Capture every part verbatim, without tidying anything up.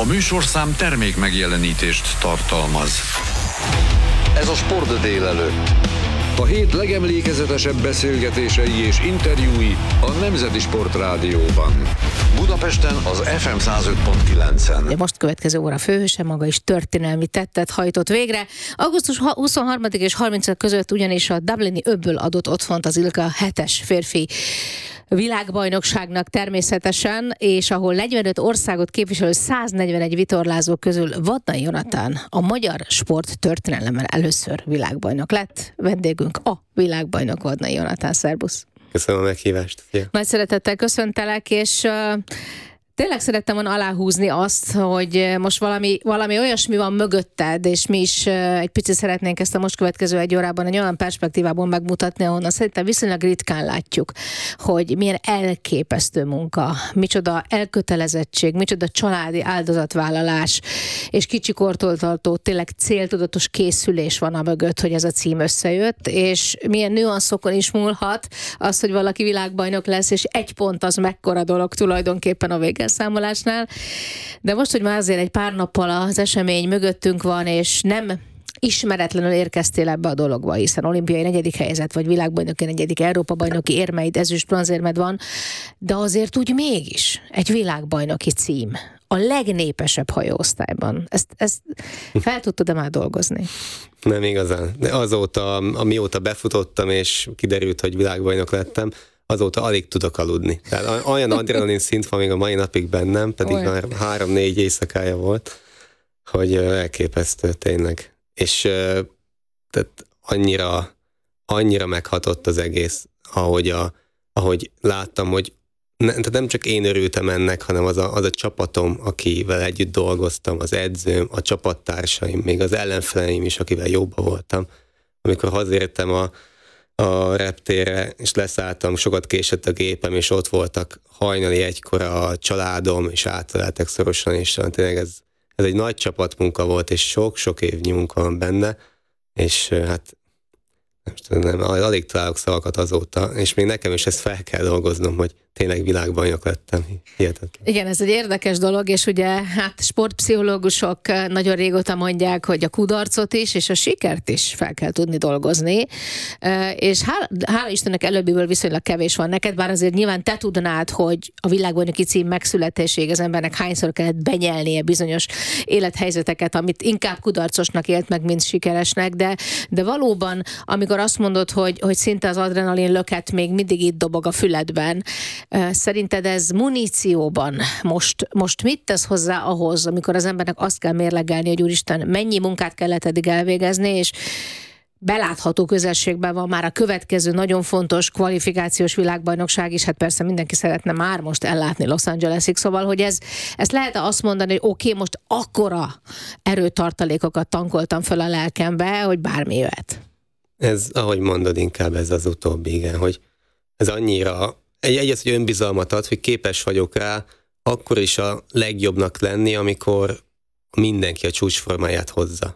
A műsorszám termék megjelenítést tartalmaz. Ez a Sport délelőtt. A hét legemlékezetesebb beszélgetései és interjúi a Nemzeti Sport Rádióban. Budapesten az ef em száz öt pont kilencen. A most következő óra főhőse maga is történelmi tettet hajtott végre. augusztus huszonharmadika és harmincadika között ugyanis a Dublini öbből adott otthont az Ilka hetes férfi világbajnokságnak természetesen, és ahol negyvenöt országot képviselő száznegyvenegy vitorlázó közül Vadnai Jonatán a magyar sport történelemben először világbajnok lett. Vendégünk a világbajnok Vadnai Jonatán. Szerbusz! Köszönöm a meghívást. Szia. Nagy szeretettel köszöntelek, és uh, tényleg szerettem volna aláhúzni azt, hogy most valami, valami olyasmi van mögötted, és mi is uh, egy picit szeretnénk ezt a most következő egy órában egy olyan perspektívából megmutatni, ahonnan szerintem viszonylag ritkán látjuk, hogy milyen elképesztő munka, micsoda elkötelezettség, micsoda családi áldozatvállalás, és kicsikortól tartó tényleg céltudatos készülés van a mögött, hogy ez a cím összejött, és milyen nüanszokon is múlhat az, hogy valaki világbajnok lesz, és egy pont az mekkora dolog tulajdonképpen a végelszámolásnál. De most, hogy már azért egy pár nappal az esemény mögöttünk van, és nem ismeretlenül érkeztél ebbe a dologba, hiszen olimpiai negyedik helyzet, vagy világbajnoki negyedik, Európa-bajnoki érmeid, ezüst, bronzérmed van, de azért úgy mégis egy világbajnoki cím a legnépesebb hajóosztályban. Ezt, ezt fel tudtad-e már dolgozni? Nem igazán. De azóta, amióta befutottam, és kiderült, hogy világbajnok lettem, azóta alig tudok aludni. Tehát olyan adrenalin szint van még a mai napig bennem, pedig Oly. már három-négy éjszakája volt, hogy elképesztő tényleg. És tehát annyira, annyira meghatott az egész, ahogy, a, ahogy láttam, hogy ne, tehát nem csak én örültem ennek, hanem az a, az a csapatom, akivel együtt dolgoztam, az edzőm, a csapattársaim, még az ellenfeleim is, akivel jobban voltam. Amikor hazértem a, a reptérre, és leszálltam, sokat késett a gépem, és ott voltak hajnali egykor a családom, és átöleltek szorosan, és tényleg ez, ez egy nagy csapatmunka volt, és sok-sok évnyi munka van benne, és hát nem tudom, nem, alig találok szavakat azóta, és még nekem is ezt fel kell dolgoznom, hogy tényleg világbajnok lettem. Hihetetlen. Igen, ez egy érdekes dolog, és ugye hát sportpszichológusok nagyon régóta mondják, hogy a kudarcot is, és a sikert is fel kell tudni dolgozni, és hála, hála Istennek előbbiből viszonylag kevés van neked, bár azért nyilván te tudnád, hogy a világbajnoki cím megszületéséig az embernek hányszor kellett benyelnie bizonyos élethelyzeteket, amit inkább kudarcosnak élt meg, mint sikeresnek, de, de valóban, amikor azt mondod, hogy, hogy szinte az adrenalin löket még mindig itt dobog a füledben, szerinted ez munícióban most, most mit tesz hozzá ahhoz, amikor az embernek azt kell mérlegelni, hogy úristen, mennyi munkát kellett eddig elvégezni, és belátható közelségben van már a következő nagyon fontos kvalifikációs világbajnokság is, hát persze mindenki szeretne már most ellátni Los Angelesig, szóval, hogy ez, ezt lehet azt mondani, hogy oké, okay, most akkora erőtartalékokat tankoltam föl a lelkembe, hogy bármi jöhet. Ez, ahogy mondod, inkább ez az utóbbi, igen, hogy ez annyira Egy, egy az, hogy önbizalmat ad, hogy képes vagyok rá akkor is a legjobbnak lenni, amikor mindenki a csúcsformáját hozza.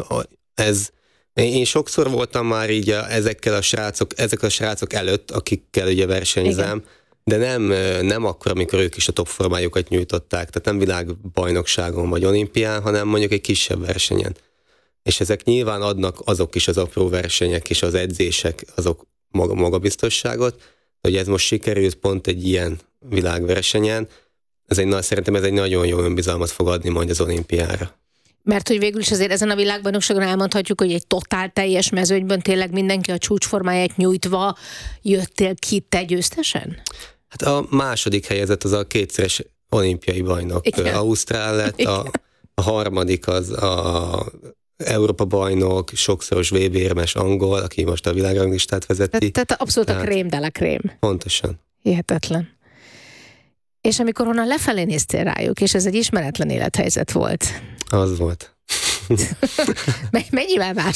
Ez, én sokszor voltam már így a, ezekkel a srácok, ezek a srácok előtt, akikkel ugye versenyzem, igen. de nem, nem akkor, amikor ők is a top formájukat nyújtották, tehát nem világbajnokságon vagy olimpián, hanem mondjuk egy kisebb versenyen. És ezek nyilván adnak azok is az apró versenyek és az edzések, azok maga, magabiztosságot, hogy ez most sikerült pont egy ilyen világversenyen, ez egy, szerintem ez egy nagyon jó önbizalmat fog adni majd az olimpiára. Mert hogy végül is azért ezen a világbajnokságon elmondhatjuk, hogy egy totál teljes mezőnyben tényleg mindenki a csúcsformáját nyújtva jöttél ki te győztesen? Hát a második helyezett az a kétszeres olimpiai bajnok. Igen. Ausztrál lett, a, a harmadik az a Európa bajnok, sokszoros vé bé-érmes angol, aki most a világranglistát vezeti. Tehát abszolút a krém de la krém. Pontosan. Hihetetlen. És amikor onnan lefelé néztél rájuk, és ez egy ismeretlen élethelyzet volt. Az volt. Mennyivel más